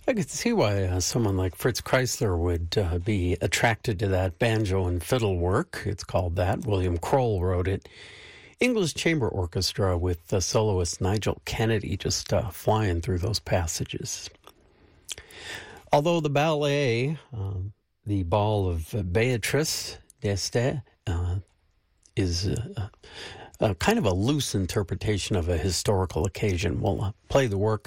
I could see why someone like Fritz Kreisler would be attracted to that banjo and fiddle work. It's called that. William Kroll wrote it. English Chamber Orchestra with the soloist Nigel Kennedy just flying through those passages. Although the ballet, the Ball of Beatrice d'Este, is kind of a loose interpretation of a historical occasion. We'll play the work